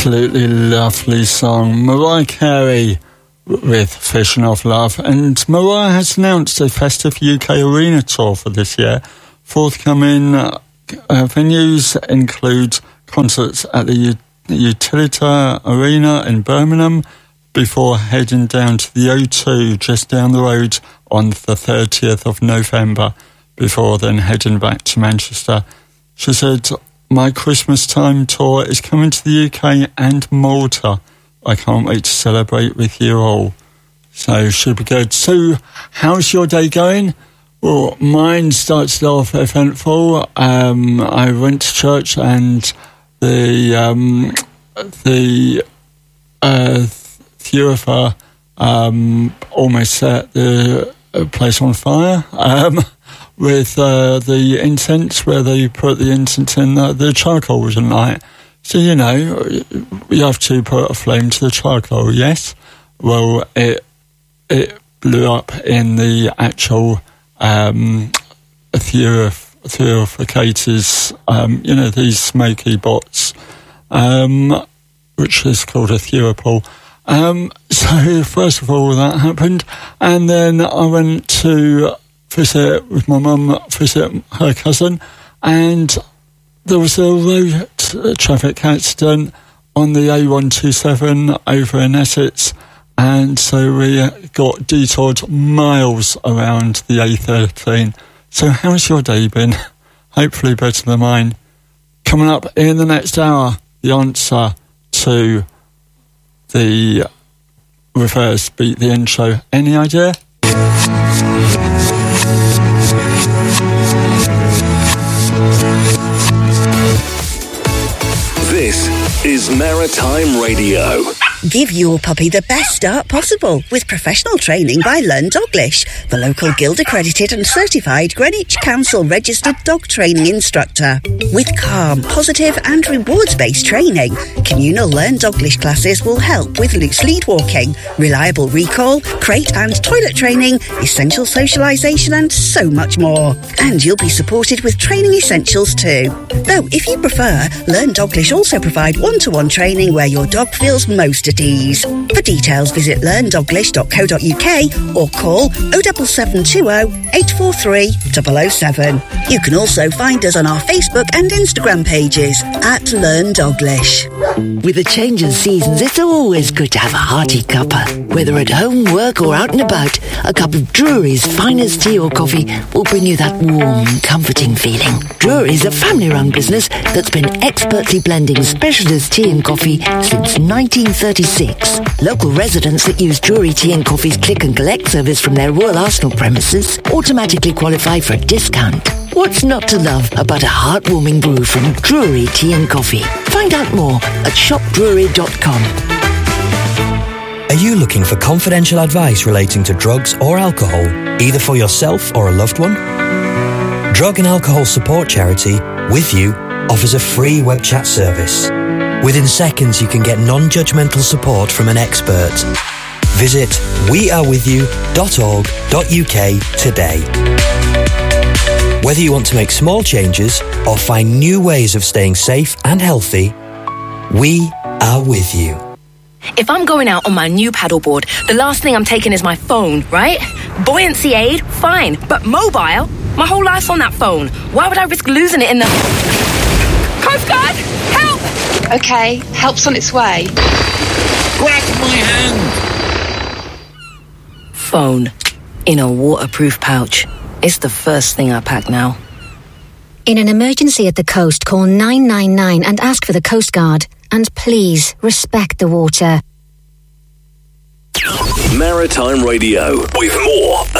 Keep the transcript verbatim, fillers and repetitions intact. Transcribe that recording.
absolutely lovely song. Mariah Carey with Fishing of Love. And Mariah has announced a festive U K arena tour for this year. Forthcoming uh, venues include concerts at the U- Utilita Arena in Birmingham before heading down to the O two just down the road on the thirtieth of November, before then heading back to Manchester. She said, "My Christmas time tour is coming to the U K and Malta. I can't wait to celebrate with you all." So should be good. So how's your day going? Well, mine started off eventful. Um, I went to church and the um, the uh, theatre um, almost set the place on fire. Um, with uh, the incense, where they put the incense in, uh, the charcoal was light. So, you know, you have to put a flame to the charcoal, yes? Well, it it blew up in the actual um, theorificators, um, you know, these smoky bots, um, which is called a theopol. Um, so, first of all, that happened. And then I went to visit with my mum, visit her cousin, and there was a road traffic accident on the A one twenty-seven over in Essex, and so we got detoured miles around the A thirteen. So how's your day been? Hopefully better than mine. Coming up in the next hour, the answer to the reverse beat the intro. Any idea? This is Maritime Radio. Give your puppy the best start possible with professional training by Learn Doglish, the local Guild accredited and certified Greenwich Council registered dog training instructor. With calm, positive and rewards-based training, communal Learn Doglish classes will help with loose lead walking, reliable recall, crate and toilet training, essential socialisation and so much more. And you'll be supported with training essentials too. Though if you prefer, Learn Doglish also provide one-to-one training where your dog feels most at ease. For details, visit learn doglish dot co dot uk or call oh seven seven two oh, eight four three, double oh seven. You can also find us on our Facebook and Instagram pages at Learn Doglish. With the change of seasons, it's always good to have a hearty cuppa. Whether at home, work or out and about, a cup of Drury's finest tea or coffee will bring you that warm, comforting feeling. Drury's a family-run business that's been expertly blending specialist tea and coffee since nineteen thirty-six. Local residents that use Drury Tea and Coffee's click and collect service from their Royal Arsenal premises automatically qualify for a discount. What's not to love about a heartwarming brew from Drury Tea and Coffee? Find out more at shop drury dot com. Are you looking for confidential advice relating to drugs or alcohol, either for yourself or a loved one? Drug and Alcohol Support Charity, With You, offers a free web chat service. Within seconds, you can get non-judgmental support from an expert. Visit we are with you dot org dot uk today. Whether you want to make small changes or find new ways of staying safe and healthy, we are with you. If I'm going out on my new paddleboard, the last thing I'm taking is my phone, right? Buoyancy aid, fine. But mobile? My whole life's on that phone. Why would I risk losing it in the... Coast Guard! Help! Okay, help's on its way. Grab my hand! Phone. In a waterproof pouch. It's the first thing I pack now. In an emergency at the coast, call nine nine nine and ask for the Coast Guard. And please, respect the water. Maritime Radio with more